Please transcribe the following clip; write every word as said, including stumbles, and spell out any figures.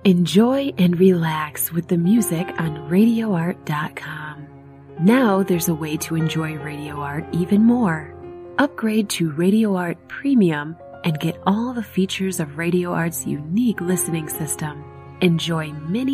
Enjoy and relax with the music on radio art dot com. Now there's a way to enjoy Radio Art even more. Upgrade to Radio Art Premium and get all the features of Radio Art's unique listening system. Enjoy many